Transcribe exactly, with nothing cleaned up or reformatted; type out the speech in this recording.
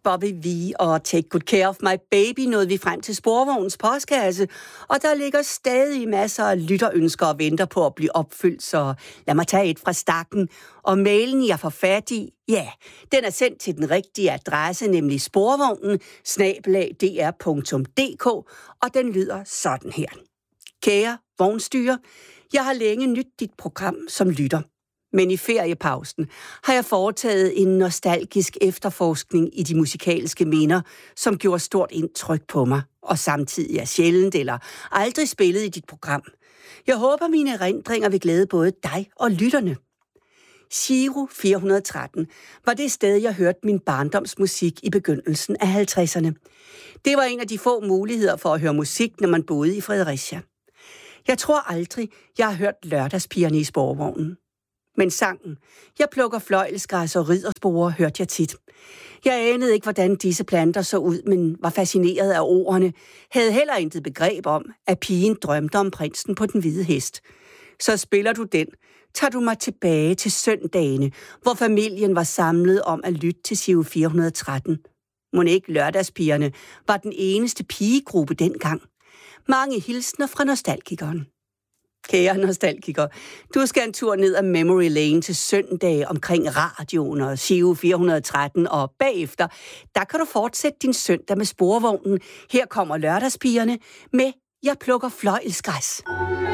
Bobby V og Take Good Care of My Baby nåede vi frem til Sporvognens postkasse, og der ligger stadig masser af lytterønsker og venter på at blive opfyldt, så lad mig tage et fra stakken. Og mailen, jeg får fat i, ja, den er sendt til den rigtige adresse, nemlig sporvognen snabel-a d r punktum d k, og den lyder sådan her. Kære vognstyre, jeg har længe nydt dit program som lytter. Men i feriepausen har jeg foretaget en nostalgisk efterforskning i de musikalske minder, som gjorde stort indtryk på mig, og samtidig er sjældent eller aldrig spillet i dit program. Jeg håber, mine erindringer vil glæde både dig og lytterne. Giro fire hundrede og tretten var det sted, jeg hørte min barndomsmusik i begyndelsen af halvtredserne. Det var en af de få muligheder for at høre musik, når man boede i Fredericia. Jeg tror aldrig, jeg har hørt Lørdagspigerne i Sporvognen. Men sangen, jeg plukker fløjelsgræs og riddersporer, hørte jeg tit. Jeg anede ikke, hvordan disse planter så ud, men var fascineret af ordene, havde heller intet begreb om, at pigen drømte om prinsen på den hvide hest. Så spiller du den, tager du mig tilbage til søndagene, hvor familien var samlet om at lytte til Giro fire hundrede og tretten. Mon ikke Lørdagspigerne var den eneste pigegruppe dengang. Mange hilsner fra nostalgikeren. Kære nostalgiker, du skal en tur ned ad Memory Lane til søndag omkring radioen og Giro fire hundrede og tretten, og bagefter, der kan du fortsætte din søndag med Sporvognen. Her kommer Lørdagspigerne med Jeg plukker fløjelsgræs.